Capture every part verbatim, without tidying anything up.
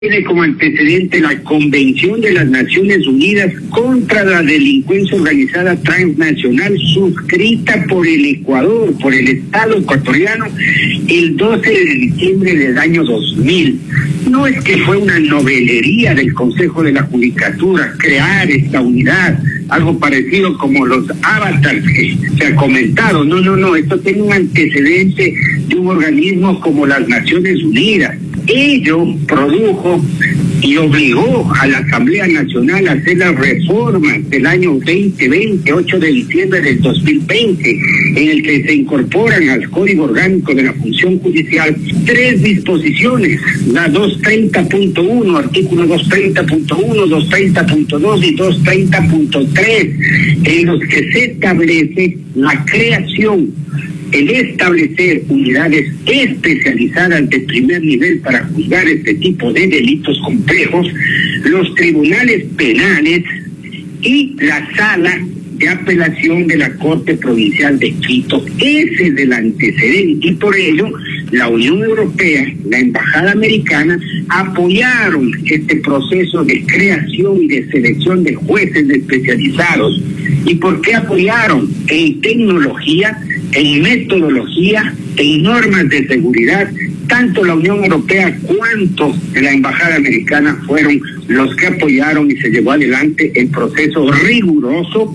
Tiene como antecedente la Convención de las Naciones Unidas contra la Delincuencia Organizada Transnacional, suscrita por el Ecuador, por el Estado ecuatoriano, el doce de diciembre del año dos mil. No es que fue una novelería del Consejo de la Judicatura crear esta unidad, algo parecido como los avatars que se ha comentado. No, no, no, esto tiene un antecedente de un organismo como las Naciones Unidas. Ello produjo y obligó a la Asamblea Nacional a hacer las reformas del año veinte veinte, ocho de diciembre del dos mil veinte, en el que se incorporan al Código Orgánico de la Función Judicial tres disposiciones, la doscientos treinta punto uno, artículo doscientos treinta punto uno, doscientos treinta punto dos y doscientos treinta punto tres, en los que se establece la creación, el establecer unidades especializadas de primer nivel para juzgar este tipo de delitos complejos, los tribunales penales y la sala de apelación de la Corte Provincial de Quito. Ese es el antecedente, y por ello la Unión Europea, la Embajada Americana, apoyaron este proceso de creación y de selección de jueces especializados. ¿Y por qué apoyaron? En tecnología, en metodología, en normas de seguridad. Tanto la Unión Europea cuanto la Embajada Americana fueron los que apoyaron y se llevó adelante el proceso riguroso,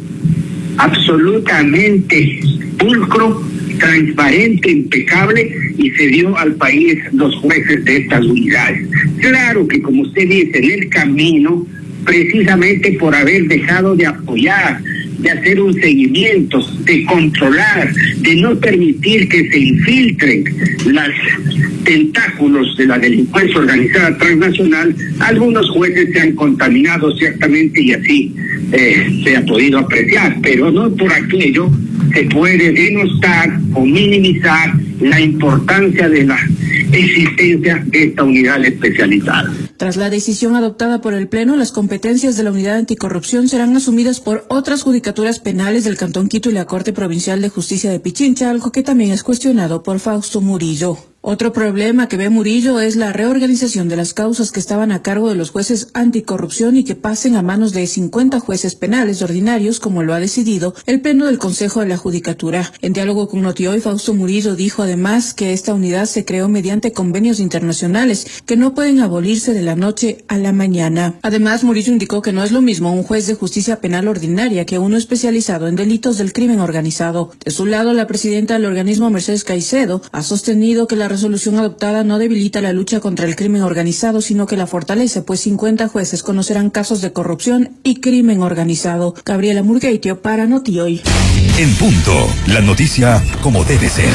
absolutamente pulcro, transparente, impecable, y se dio al país los jueces de estas unidades. Claro que, como usted dice, en el camino, precisamente por haber dejado de apoyar, de hacer un seguimiento, de controlar, de no permitir que se infiltren los tentáculos de la delincuencia organizada transnacional, algunos jueces se han contaminado ciertamente, y así eh, se ha podido apreciar, pero no por aquello se puede denostar o minimizar la importancia de la existencia de esta unidad especializada. Tras la decisión adoptada por el Pleno, las competencias de la Unidad Anticorrupción serán asumidas por otras judicaturas penales del Cantón Quito y la Corte Provincial de Justicia de Pichincha, algo que también es cuestionado por Fausto Murillo. Otro problema que ve Murillo es la reorganización de las causas que estaban a cargo de los jueces anticorrupción y que pasen a manos de cincuenta jueces penales ordinarios, como lo ha decidido el Pleno del Consejo de la Judicatura. En diálogo con Notioy, Fausto Murillo dijo además que esta unidad se creó mediante convenios internacionales que no pueden abolirse de la noche a la mañana. Además, Murillo indicó que no es lo mismo un juez de justicia penal ordinaria que uno especializado en delitos del crimen organizado. De su lado, la presidenta del organismo, Mercedes Caicedo, ha sostenido que la resolución adoptada no debilita la lucha contra el crimen organizado, sino que la fortalece, pues cincuenta jueces conocerán casos de corrupción y crimen organizado. Gabriela Murgueitio para Notioy. En punto, la noticia como debe ser.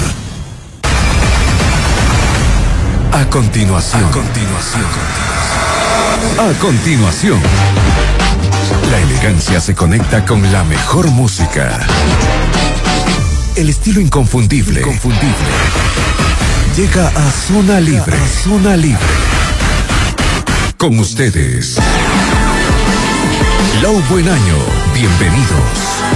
A continuación. A continuación. A continuación. La elegancia se conecta con la mejor música. El estilo inconfundible. Inconfundible. Llega a Zona Libre. A Zona Libre. Con ustedes, Lau Buen Año. Bienvenidos.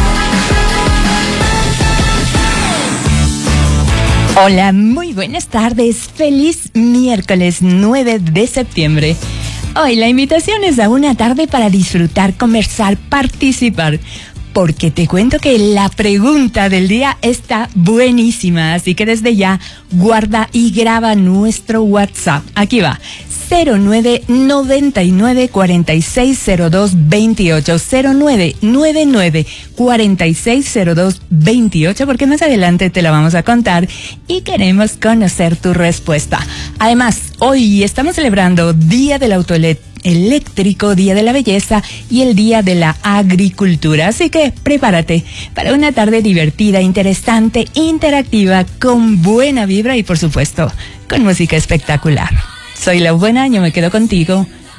Hola, muy buenas tardes. Feliz miércoles nueve de septiembre. Hoy la invitación es a una tarde para disfrutar, conversar, participar. Porque te cuento que la pregunta del día está buenísima, así que desde ya guarda y graba nuestro WhatsApp. Aquí va, cero nueve noventa y nueve cuarenta y seis cero dos veintiocho, cero nueve noventa y nueve cuarenta y seis cero dos veintiocho, porque más adelante te la vamos a contar y queremos conocer tu respuesta. Además, hoy estamos celebrando Día del Autoeléctrico, eléctrico, Día de la Belleza y el Día de la Agricultura. Así que prepárate para una tarde divertida, interesante, interactiva, con buena vibra y por supuesto con música espectacular. Soy Lau Buen Año, me quedo contigo